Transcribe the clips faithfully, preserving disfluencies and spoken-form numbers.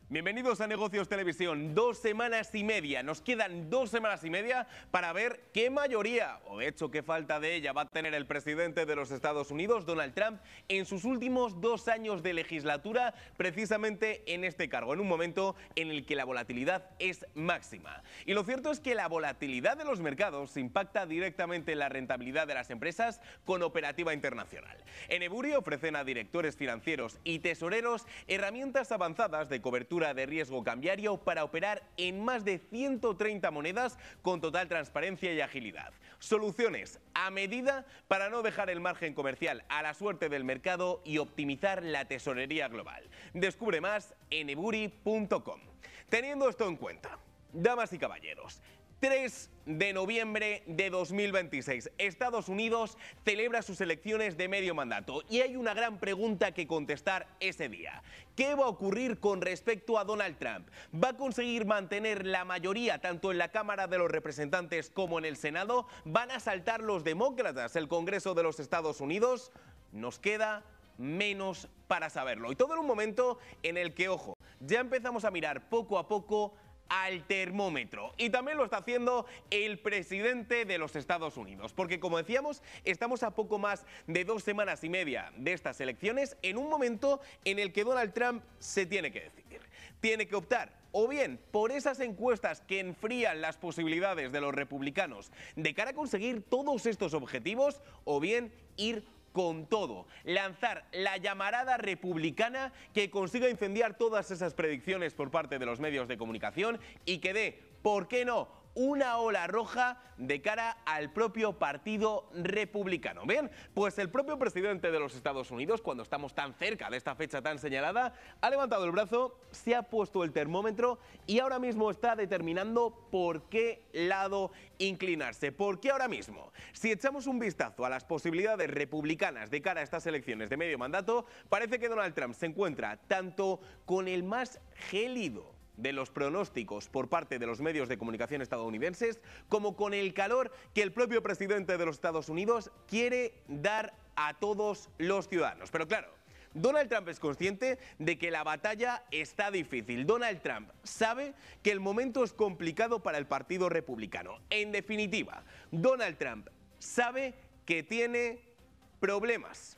Bienvenidos a Negocios Televisión. Dos semanas y media. Nos quedan dos semanas y media para ver qué mayoría, o de hecho qué falta de ella, va a tener el presidente de los Estados Unidos, Donald Trump, en sus últimos dos años de legislatura, precisamente en este cargo, en un momento en el que la volatilidad es máxima. Y lo cierto es que la volatilidad de los mercados impacta directamente en la rentabilidad de las empresas con operativa internacional. En Ebury ofrecen a directores financieros y tesoreros herramientas avanzadas de cobertura de riesgo cambiario para operar en más de ciento treinta monedas con total transparencia y agilidad. Soluciones a medida para no dejar el margen comercial a la suerte del mercado y optimizar la tesorería global. Descubre más en ebury punto com. Teniendo esto en cuenta, damas y caballeros, tres de noviembre de dos mil veintiséis. Estados Unidos celebra sus elecciones de medio mandato y hay una gran pregunta que contestar ese día. ¿Qué va a ocurrir con respecto a Donald Trump? ¿Va a conseguir mantener la mayoría tanto en la Cámara de los Representantes como en el Senado? ¿Van a saltar los demócratas el Congreso de los Estados Unidos? Nos queda menos para saberlo. Y todo en un momento en el que, ojo, ya empezamos a mirar poco a poco al termómetro, y también lo está haciendo el presidente de los Estados Unidos, porque como decíamos, estamos a poco más de dos semanas y media de estas elecciones, en un momento en el que Donald Trump se tiene que decidir. Tiene que optar o bien por esas encuestas que enfrían las posibilidades de los republicanos de cara a conseguir todos estos objetivos, o bien ir con todo, lanzar la llamarada republicana que consiga incendiar todas esas predicciones por parte de los medios de comunicación y que dé, ¿por qué no?, una ola roja de cara al propio partido republicano. Bien, pues el propio presidente de los Estados Unidos, cuando estamos tan cerca de esta fecha tan señalada, ha levantado el brazo, se ha puesto el termómetro y ahora mismo está determinando por qué lado inclinarse. ¿Por qué ahora mismo? Si echamos un vistazo a las posibilidades republicanas de cara a estas elecciones de medio mandato, parece que Donald Trump se encuentra tanto con el más gélido de los pronósticos por parte de los medios de comunicación estadounidenses, como con el calor que el propio presidente de los Estados Unidos quiere dar a todos los ciudadanos. Pero claro, Donald Trump es consciente de que la batalla está difícil. Donald Trump sabe que el momento es complicado para el Partido Republicano. En definitiva, Donald Trump sabe que tiene problemas.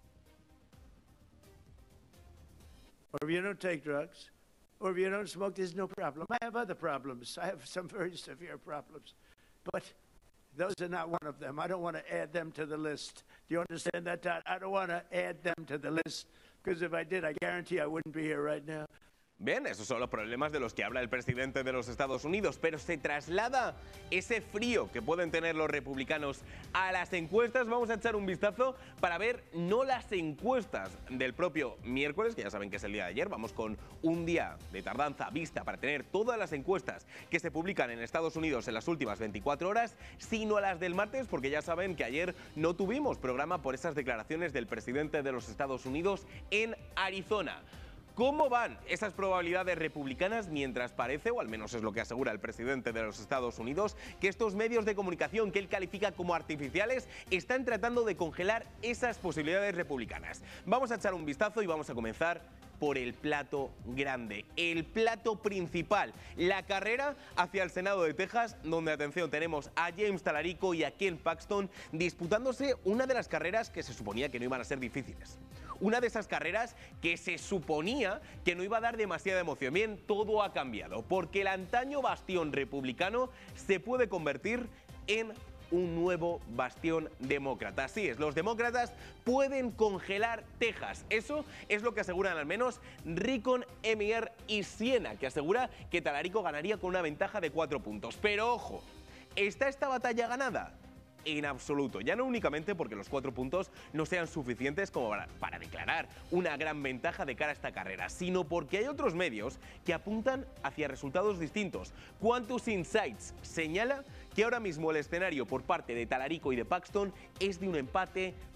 Or if you don't take drugs, or if you don't smoke, there's no problem. I have other problems. I have some very severe problems. But those are not one of them. I don't want to add them to the list. Do you understand that, Todd? I don't want to add them to the list, because if I did, I guarantee I wouldn't be here right now. Bien, esos son los problemas de los que habla el presidente de los Estados Unidos, pero se traslada ese frío que pueden tener los republicanos a las encuestas. Vamos a echar un vistazo para ver no las encuestas del propio miércoles, que ya saben que es el día de ayer, vamos con un día de tardanza vista para tener todas las encuestas que se publican en Estados Unidos en las últimas veinticuatro horas, sino a las del martes, porque ya saben que ayer no tuvimos programa por esas declaraciones del presidente de los Estados Unidos en Arizona. ¿Cómo van esas probabilidades republicanas mientras parece, o al menos es lo que asegura el presidente de los Estados Unidos, que estos medios de comunicación que él califica como artificiales están tratando de congelar esas posibilidades republicanas? Vamos a echar un vistazo y vamos a comenzar por el plato grande, el plato principal, la carrera hacia el Senado de Texas, donde, atención, tenemos a James Talarico y a Ken Paxton disputándose una de las carreras que se suponía que no iban a ser difíciles. Una de esas carreras que se suponía que no iba a dar demasiada emoción. Bien, todo ha cambiado, porque el antaño bastión republicano se puede convertir en un nuevo bastión demócrata. Así es, los demócratas pueden congelar Texas. Eso es lo que aseguran al menos Ricon, Emier y Siena, que asegura que Talarico ganaría con una ventaja de cuatro puntos. Pero ojo, ¿está esta batalla ganada? En absoluto, ya no únicamente porque los cuatro puntos no sean suficientes como para, para declarar una gran ventaja de cara a esta carrera, sino porque hay otros medios que apuntan hacia resultados distintos. Quantus Insights señala que ahora mismo el escenario por parte de Talarico y de Paxton es de un empate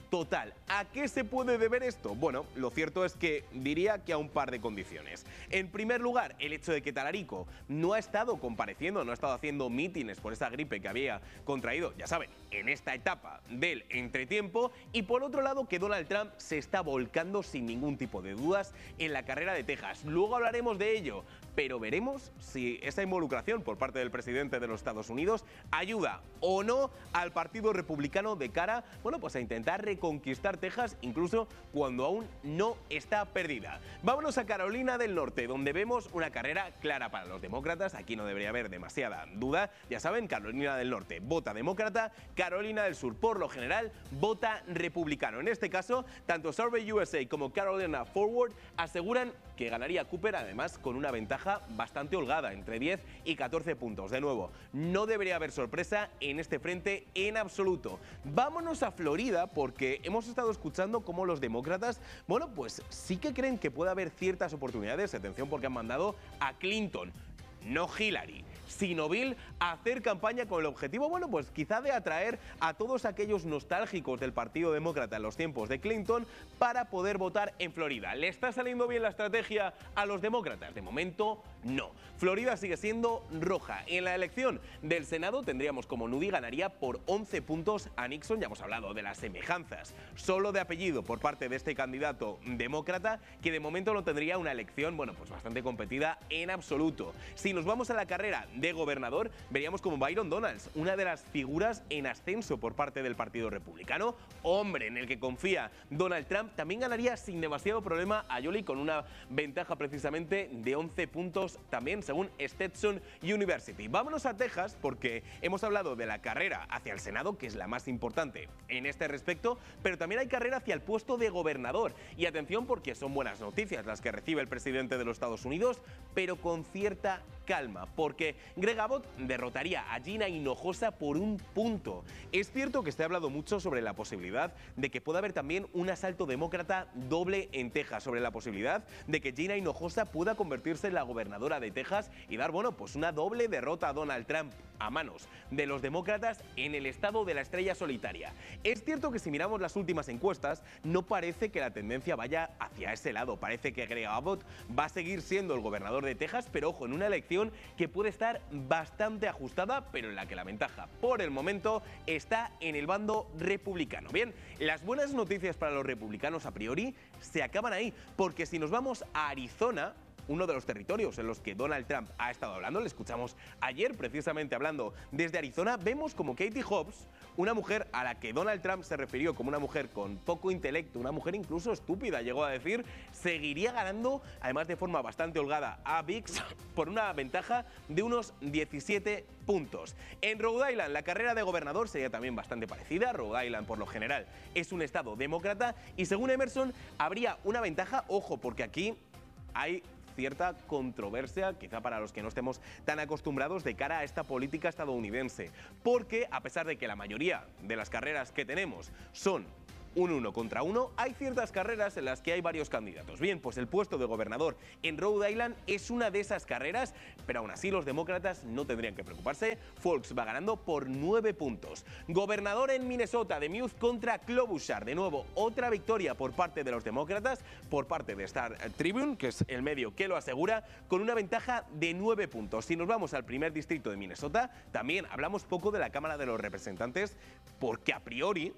total. ¿A qué se puede deber esto? Bueno, lo cierto es que diría que a un par de condiciones. En primer lugar, el hecho de que Tallarico no ha estado compareciendo, no ha estado haciendo mítines por esa gripe que había contraído, ya saben, en esta etapa del entretiempo. Y por otro lado, que Donald Trump se está volcando sin ningún tipo de dudas en la carrera de Texas. Luego hablaremos de ello, pero veremos si esa involucración por parte del presidente de los Estados Unidos ayuda o no al Partido Republicano de cara, bueno, pues a intentar reconquistar Texas, incluso cuando aún no está perdida. Vámonos a Carolina del Norte, donde vemos una carrera clara para los demócratas. Aquí no debería haber demasiada duda. Ya saben, Carolina del Norte vota demócrata, Carolina del Sur, por lo general, vota republicano. En este caso, tanto Survey U S A como Carolina Forward aseguran que ganaría Cooper, además con una ventaja bastante holgada, entre diez y catorce puntos. De nuevo, no debería haber sorpresa en este frente en absoluto. Vámonos a Florida, porque hemos estado escuchando cómo los demócratas, bueno, pues sí que creen que puede haber ciertas oportunidades. Atención, porque han mandado a Clinton, no Hillary, sino Bill, a hacer campaña con el objetivo, bueno, pues quizá de atraer a todos aquellos nostálgicos del Partido Demócrata en los tiempos de Clinton para poder votar en Florida. ¿Le está saliendo bien la estrategia a los demócratas? De momento, no. Florida sigue siendo roja. En la elección del Senado tendríamos como Nudi ganaría por once puntos a Nixon. Ya hemos hablado de las semejanzas solo de apellido por parte de este candidato demócrata, que de momento no tendría una elección, bueno, pues bastante competida en absoluto. Si nos vamos a la carrera de gobernador, veríamos como Byron Donalds, una de las figuras en ascenso por parte del Partido Republicano, hombre en el que confía Donald Trump, también ganaría sin demasiado problema a Yoli, con una ventaja precisamente de once puntos también, según Stetson University. Vámonos a Texas, porque hemos hablado de la carrera hacia el Senado, que es la más importante en este respecto, pero también hay carrera hacia el puesto de gobernador. Y atención, porque son buenas noticias las que recibe el presidente de los Estados Unidos, pero con cierta calma, porque Greg Abbott derrotaría a Gina Hinojosa por un punto. Es cierto que se ha hablado mucho sobre la posibilidad de que pueda haber también un asalto demócrata doble en Texas, sobre la posibilidad de que Gina Hinojosa pueda convertirse en la gobernadora de Texas y dar, bueno, pues una doble derrota a Donald Trump a manos de los demócratas en el estado de la estrella solitaria. Es cierto que si miramos las últimas encuestas, no parece que la tendencia vaya hacia ese lado. Parece que Greg Abbott va a seguir siendo el gobernador de Texas, pero ojo, en una elección que puede estar bastante ajustada, pero en la que la ventaja por el momento está en el bando republicano. Bien, las buenas noticias para los republicanos a priori se acaban ahí, porque si nos vamos a Arizona, uno de los territorios en los que Donald Trump ha estado hablando, le escuchamos ayer precisamente hablando desde Arizona, vemos como Katie Hobbs, una mujer a la que Donald Trump se refirió como una mujer con poco intelecto, una mujer incluso estúpida, llegó a decir, seguiría ganando, además de forma bastante holgada, a Biggs por una ventaja de unos diecisiete puntos. En Rhode Island, la carrera de gobernador sería también bastante parecida. Rhode Island, por lo general, es un estado demócrata y según Emerson, habría una ventaja, ojo, porque aquí hay cierta controversia, quizá para los que no estemos tan acostumbrados, de cara a esta política estadounidense, porque a pesar de que la mayoría de las carreras que tenemos son un uno contra uno, hay ciertas carreras en las que hay varios candidatos. Bien, pues el puesto de gobernador en Rhode Island es una de esas carreras, pero aún así los demócratas no tendrían que preocuparse. Foulkes va ganando por nueve puntos. Gobernador en Minnesota, Demuth contra Klobuchar. De nuevo, otra victoria por parte de los demócratas, por parte de Star Tribune, que es el medio que lo asegura, con una ventaja de nueve puntos. Si nos vamos al primer distrito de Minnesota, también hablamos poco de la Cámara de los Representantes, porque a priori,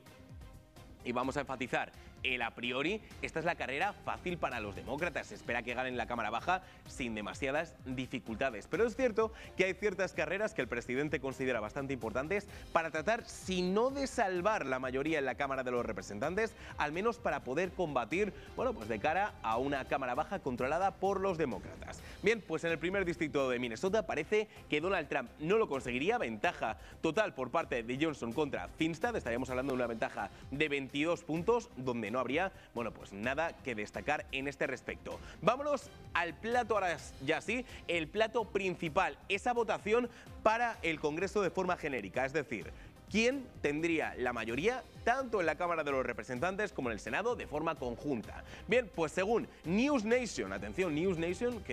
y vamos a enfatizar el a priori, esta es la carrera fácil para los demócratas. Se espera que ganen la Cámara Baja sin demasiadas dificultades. Pero es cierto que hay ciertas carreras que el presidente considera bastante importantes para tratar, si no de salvar la mayoría en la Cámara de los Representantes, al menos para poder combatir, bueno, pues de cara a una Cámara Baja controlada por los demócratas. Bien, pues en el primer distrito de Minnesota parece que Donald Trump no lo conseguiría. Ventaja total por parte de Johnson contra Finstad. Estaríamos hablando de una ventaja de veintidós puntos, donde no habría, bueno, pues nada que destacar en este respecto. Vámonos al plato, ahora ya sí, el plato principal, esa votación para el Congreso de forma genérica, es decir, quién tendría la mayoría tanto en la Cámara de los Representantes como en el Senado de forma conjunta. Bien, pues según News Nation, atención, News Nation, que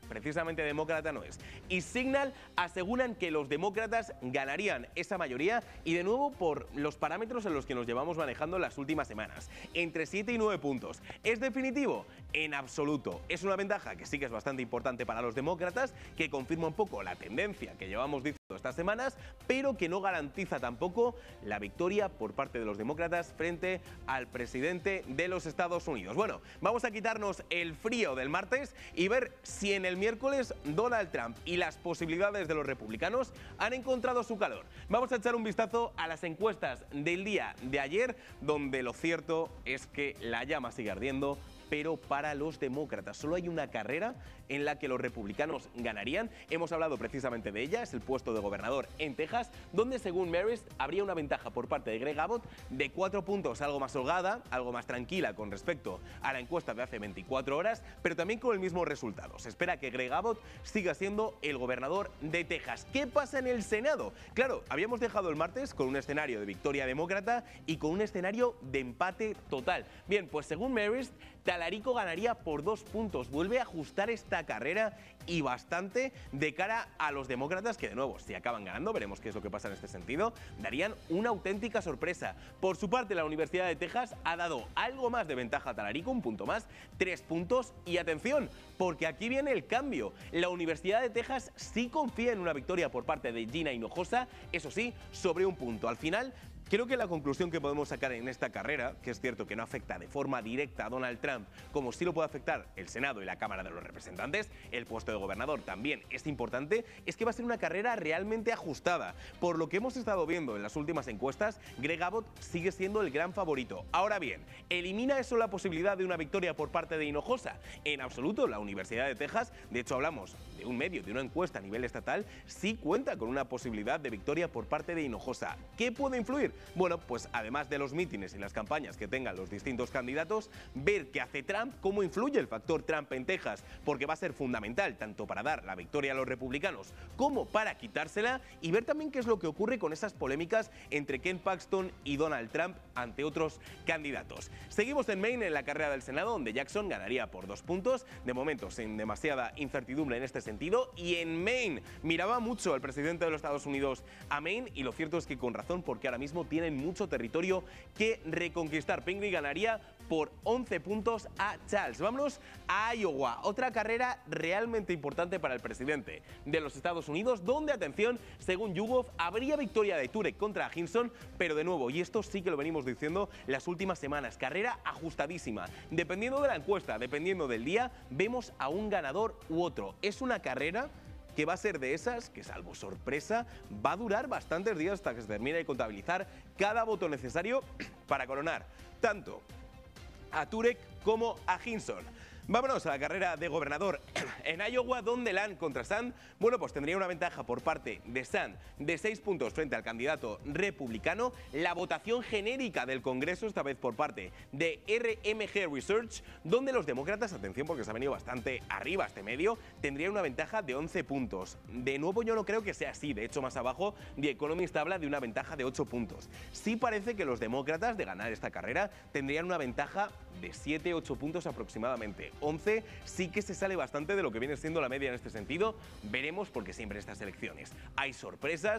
precisamente demócrata no es. Y Signal aseguran que los demócratas ganarían esa mayoría y de nuevo por los parámetros en los que nos llevamos manejando las últimas semanas, entre siete y nueve puntos. ¿Es definitivo? En absoluto. Es una ventaja que sí que es bastante importante para los demócratas, que confirma un poco la tendencia que llevamos diciendo estas semanas, pero que no garantiza tampoco la victoria por parte de los demócratas frente al presidente de los Estados Unidos. Bueno, vamos a quitarnos el frío del martes y ver si en el miércoles Donald Trump y las posibilidades de los republicanos han encontrado su calor. Vamos a echar un vistazo a las encuestas del día de ayer, donde lo cierto es que la llama sigue ardiendo, pero para los demócratas. Solo hay una carrera en la que los republicanos ganarían. Hemos hablado precisamente de ella, es el puesto de gobernador en Texas, donde según Marist habría una ventaja por parte de Greg Abbott de cuatro puntos, algo más holgada, algo más tranquila con respecto a la encuesta de hace veinticuatro horas, pero también con el mismo resultado. Se espera que Greg Abbott siga siendo el gobernador de Texas. ¿Qué pasa en el Senado? Claro, habíamos dejado el martes con un escenario de victoria demócrata y con un escenario de empate total. Bien, pues según Marist, Talarico ganaría por dos puntos. Vuelve a ajustar esta carrera y bastante de cara a los demócratas, que de nuevo, si acaban ganando, veremos qué es lo que pasa en este sentido, darían una auténtica sorpresa. Por su parte, la Universidad de Texas ha dado algo más de ventaja a Talarico, un punto más, tres puntos. Y atención, porque aquí viene el cambio. La Universidad de Texas sí confía en una victoria por parte de Gina Hinojosa, eso sí, sobre un punto. Al final, creo que la conclusión que podemos sacar en esta carrera, que es cierto que no afecta de forma directa a Donald Trump, como sí lo puede afectar el Senado y la Cámara de los Representantes, el puesto de gobernador también es importante, es que va a ser una carrera realmente ajustada. Por lo que hemos estado viendo en las últimas encuestas, Greg Abbott sigue siendo el gran favorito. Ahora bien, ¿elimina eso la posibilidad de una victoria por parte de Hinojosa? En absoluto. La Universidad de Texas, de hecho hablamos de un medio, de una encuesta a nivel estatal, sí cuenta con una posibilidad de victoria por parte de Hinojosa. ¿Qué puede influir? Bueno, pues además de los mítines y las campañas que tengan los distintos candidatos, ver qué hace Trump, cómo influye el factor Trump en Texas, porque va a ser fundamental tanto para dar la victoria a los republicanos como para quitársela, y ver también qué es lo que ocurre con esas polémicas entre Ken Paxton y Donald Trump ante otros candidatos. Seguimos en Maine en la carrera del Senado, donde Jackson ganaría por dos puntos, de momento sin demasiada incertidumbre en este sentido, y en Maine miraba mucho el presidente de los Estados Unidos a Maine, y lo cierto es que con razón, porque ahora mismo tienen mucho territorio que reconquistar. Pingree ganaría por once puntos a Charles. Vámonos a Iowa, otra carrera realmente importante para el presidente de los Estados Unidos, donde, atención, según YouGov, habría victoria de Turek contra Hinson, pero de nuevo, y esto sí que lo venimos diciendo las últimas semanas, carrera ajustadísima. Dependiendo de la encuesta, dependiendo del día, vemos a un ganador u otro. Es una carrera que va a ser de esas que, salvo sorpresa, va a durar bastantes días hasta que se termine de contabilizar cada voto necesario para coronar tanto a Turek como a Hinson. Vámonos a la carrera de gobernador en Iowa, donde Land contra Sand, bueno, pues tendría una ventaja por parte de Sand de seis puntos frente al candidato republicano. La votación genérica del Congreso, esta vez por parte de R M G Research, donde los demócratas, atención porque se ha venido bastante arriba este medio, tendrían una ventaja de once puntos. De nuevo, yo no creo que sea así. De hecho, más abajo, The Economist habla de una ventaja de ocho puntos. Sí parece que los demócratas, de ganar esta carrera, tendrían una ventaja de siete ocho puntos aproximadamente. once sí que se sale bastante de lo que viene siendo la media en este sentido. Veremos, porque siempre en estas elecciones hay sorpresas